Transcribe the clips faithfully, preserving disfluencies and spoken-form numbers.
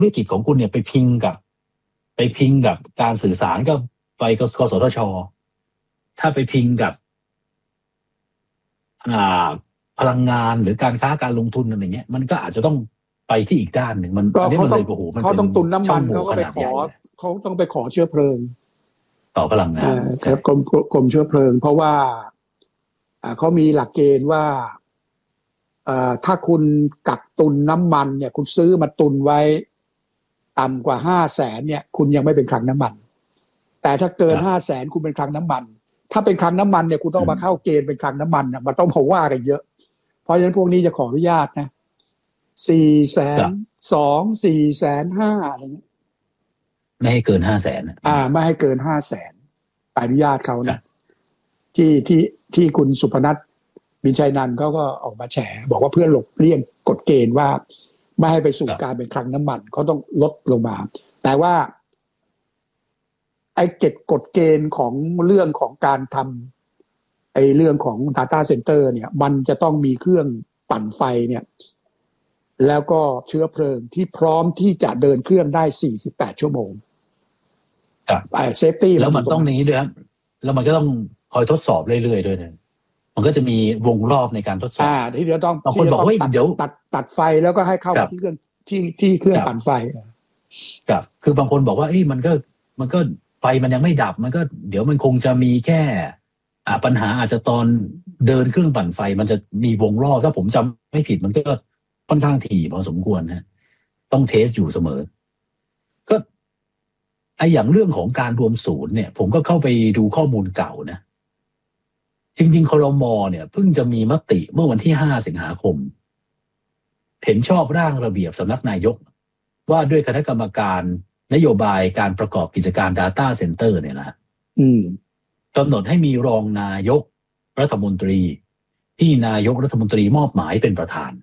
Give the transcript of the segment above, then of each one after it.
ธุรกิจของคุณเนี่ยไปพิงกับไปพิงกับการสื่อสารก็ไปกสทช.ถ้าไปพิงกับอ่าพลังงานหรือการค้าการลงทุนอะไรเงี้ยมันก็อาจจะต้องไปที่อีกด้านหนึ่งมันอันนี้มันเลยโอ้โหมันเขาต้องตุนน้ำมันเขาก็ไปขอเขาเขาต้องไปขอเชื้อเพลิงต่อพลังงานครับกรมกรมเชื้อเพลิงเพราะว่าเขามีหลักเกณฑ์ว่าถ้าคุณกักตุนน้ำมันเนี่ยคุณซื้อมาตุนไว้ต่ำกว่าห้าแสนเนี่ยคุณยังไม่เป็นคลังน้ำมันแต่ถ้าเกินห้าแสนคุณเป็นคลังน้ำมันถ้าเป็นคลังน้ำมันเนี่ยคุณต้องมาเข้าเกณฑ์เป็นคลังน้ำมันเนี่ยมันต้องมาว่ากันเยอะเพราะฉะนั้นพวกนี้จะขออนุญาตนะสี่แสนสองสี่แสนห้าอะไรเงี้ยไม่ให้เกินห้าแสนอ่าไม่ให้เกินห้าแสนอนุญาตเขานะที่ที่ที่คุณสุพนัทบินชัยนันท์เขาก็ออกมาแฉบอกว่าเพื่อหลบเลี่ยงกฎเกณฑ์ว่าไม่ให้ไปสู่การเป็นคลังน้ำมันเขาต้องลดลงมาแต่ว่าไอ้เกฎกฎเกณฑ์ของเรื่องของการทำไอ้เรื่องของ data center เนี่ยมันจะต้องมีเครื่องปั่นไฟเนี่ยแล้วก็เชื้อเพลิงที่พร้อมที่จะเดินเครื่องได้สี่สิบแปดชั่วโมงครับเซฟตี้แล้วมันต้องนี้ด้วยครับแล้วมันก็ต้องคอยทดสอบเรื่อยๆด้วยนะมันก็จะมีวงรอบในการทดสอบอ่าที่เดี๋ยวต้องบางคนบอกว่าเดี๋ยวตัดตัดไฟแล้วก็ให้เข้าที่เครื่องที่ที่เครื่องปั่นไฟครับคือบางคนบอกว่าเอ้ยมันก็มันก็ไฟมันยังไม่ดับมันก็เดี๋ยวมันคงจะมีแค่อ่าปัญหาอาจจะตอนเดินเครื่องปั่นไฟมันจะมีวงรอบถ้าผมจำไม่ผิดมันก็ค่อนข้างถี่พอสมควรนะต้องเทสอยู่เสมอก็ไออย่างเรื่องของการรวมศูนย์เนี่ยผมก็เข้าไปดูข้อมูลเก่านะจริงๆครม.เนี่ยเพิ่งจะมีมติเมื่อวันที่ห้าสิงหาคมเห็นชอบร่างระเบียบสำนักนายกว่าด้วยคณะกรรมการนโยบายการประกอบกิจการ Data Center เนี่ยนะกำหนดให้มีรองนายกรัฐมนตรีที่นายกรัฐมนตรีมอบหมายเป็นประธาน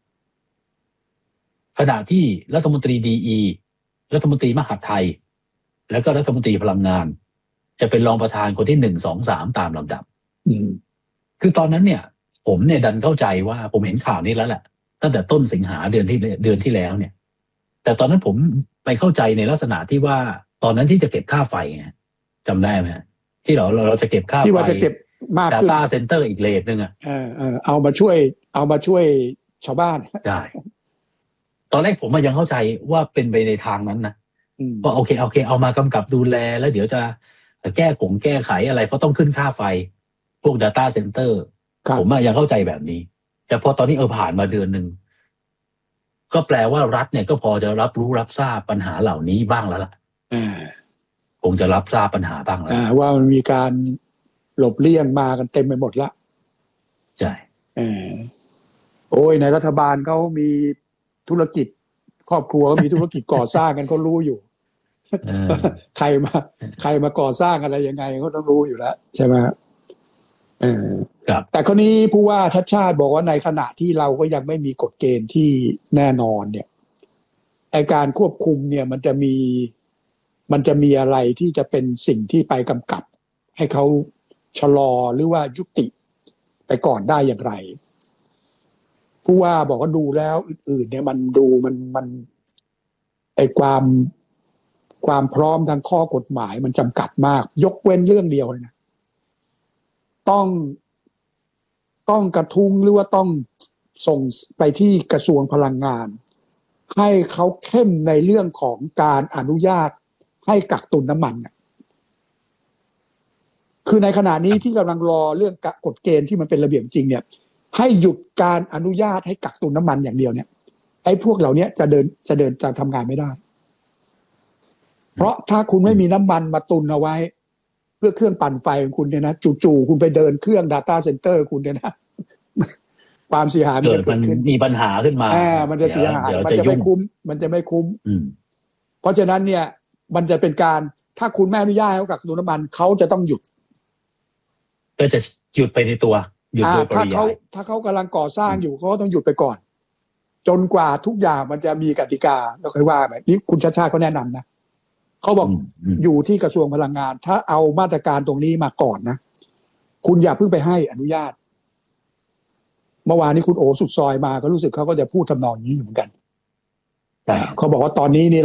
ขณะที่รัฐมนตรีดีอีรัฐมนตรีมหาดไทยแล้วก็รัฐมนตรีพลังงานจะเป็นรองประธานคนที่หนึ่งสองสามตามลำดับคือตอนนั้นเนี่ยผมเนี่ยดันเข้าใจว่าผมเห็นข่าวนี้แล้วแหละตั้งแต่ต้นสิงหาเดือนที่เดือนที่แล้วเนี่ยแต่ตอนนั้นผมไปเข้าใจในลักษณะที่ว่าตอนนั้นที่จะเก็บค่าไฟไงจำได้ไหมที่เราเราจะเก็บค่าไฟที่ว่าจะเก็บมากขึ้น Data Center อีกเลทนึงอ่ะเออเออเอามาช่วยเอามาช่วยชาวบ้านใช่ตอนแรกผมยังเข้าใจว่าเป็นไปในทางนั้นนะว่าโอเคโอเคเอามากำกับดูแลแล้วเดี๋ยวจะแก้ผงแก้ไขอะไรเพราะต้องขึ้นค่าไฟพวก Data Center ผมยังเข้าใจแบบนี้แต่พอตอนนี้เออผ่านมาเดือนนึงก็แปลว่ารัฐเนี่ยก็พอจะรับรู้รับทราบปัญหาเหล่านี้บ้างแล้วล่ะคงจะรับทราบปัญหาบ้างแล้วว่ามันมีการหลบเลี่ยงมากันเต็มไปหมดละใช่เออโอ้ยในรัฐบาลเขามีธุรกิจครอบครัวก็มีธุรกิจก่อสร้างกันเขารู้อยู่ใครมาใครมาก่อสร้างอะไรยังไงเขาต้องรู้อยู่แล้วใช่ไหมเออแต่คนนี้ผู้ว่าชัดชาติบอกว่าในขณะที่เราก็ยังไม่มีกฎเกณฑ์ที่แน่นอนเนี่ยไอ้การควบคุมเนี่ยมันจะมีมันจะมีอะไรที่จะเป็นสิ่งที่ไปกำกับให้เขาชะลอหรือว่ายุติไปก่อนได้อย่างไรผู้ว่าบอกว่าดูแล้วอื่นๆเนี่ยมันดูมันมันไอ้ความความพร้อมทางข้อกฎหมายมันจำกัดมากยกเว้นเรื่องเดียวเลยนะต้องต้องกระทุ้งหรือว่าต้องส่งไปที่กระทรวงพลังงานให้เขาเข้มในเรื่องของการอนุญาตให้กักตุนน้ำมันคือในขณะนี้ที่กำลังรอเรื่องกฎเกณฑ์ที่มันเป็นระเบียบจริงเนี่ยให้หยุดการอนุญาตให้กักตุนน้ำมันอย่างเดียวเนี่ยไอ้พวกเหล่านี้จะเดินจะเดินจะทำงานไม่ได้เพราะถ้าคุณไม่มีน้ำมันมาตุนเอาไว้เพื่อเครื่องปั่นไฟของคุณเนี่ยนะจู่ๆคุณไปเดินเครื่อง data center คุณเนี่ยนะความเสียหายมันจะเกิดขึ้นมีปัญหาขึ้นมาอ่ามันจะเสียหายมันจะไม่คุ้มมันจะไม่คุ้มเพราะฉะนั้นเนี่ยมันจะเป็นการถ้าคุณไม่อนุญาตให้เขากักตุนน้ำมันเขาจะต้องหยุดก็จะหยุดไปในตัวหยุดโดยปริยายถ้าเขาถ้าเขากำลังก่อสร้างอยู่เขาก็ต้องหยุดไปก่อนจนกว่าทุกอย่างมันจะมีกติกาเราค่อยว่าแบบนี้คุณชาติชาติเขาแนะนำนะเขาบอกอยู่ที่กระทรวงพลังงานถ้าเอามาตรการตรงนี้มาก่อนนะคุณอย่าเพิ่งไปให้อนุญาตเมื่อวานนี้คุณโอสุดซอยมาก็รู้สึกเขาก็จะพูดทำนองนี้เหมือนกันใช่เขาบอกว่าตอนนี้นี่